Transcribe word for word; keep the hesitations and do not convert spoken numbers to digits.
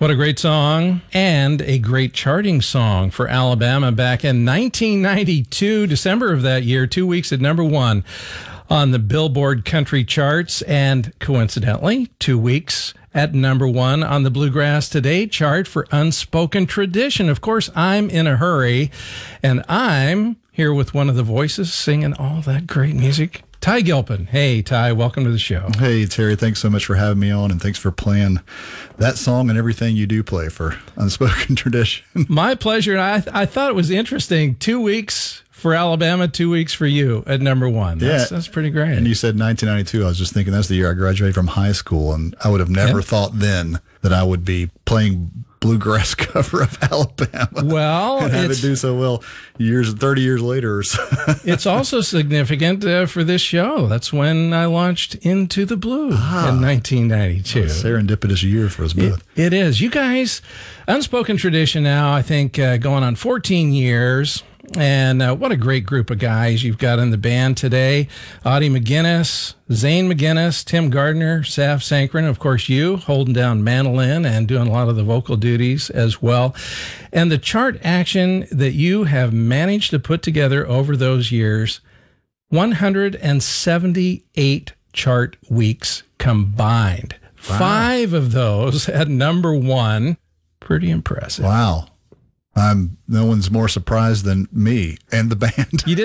What a great song, and a great charting song for Alabama back in nineteen ninety-two, December of that year, two weeks at number one on the Billboard country charts, and coincidentally, two weeks at number one on the Bluegrass Today chart for Unspoken Tradition. Of course, I'm in a hurry, and I'm here with one of the voices singing all that great music, Ty Gilpin. Hey, Ty, welcome to the show. Hey, Terry, thanks so much for having me on, and thanks for playing that song and everything you do play for Unspoken Tradition. My pleasure. I, I thought it was interesting. Two weeks for Alabama, two weeks for you at number one. That's, yeah. that's pretty great. And you said nineteen ninety-two. I was just thinking that's the year I graduated from high school, and I would have never yeah. thought then that I would be playing bluegrass cover of Alabama. Well, and have it do so well years, thirty years later. Or so. It's also significant uh, for this show. That's when I launched Into the Blue ah, in nineteen ninety-two. Serendipitous year for us both. It, it is. You guys, Unspoken Tradition now, I think, uh, going on fourteen years. And uh, what a great group of guys you've got in the band today. Audie McGinnis, Zane McGinnis, Tim Gardner, Saf Sankrin, of course you, holding down mandolin and doing a lot of the vocal duties as well. And the chart action that you have managed to put together over those years, one hundred seventy-eight chart weeks combined. Wow. Five of those at number one. Pretty impressive. Wow. I'm no one's more surprised than me and the band. You did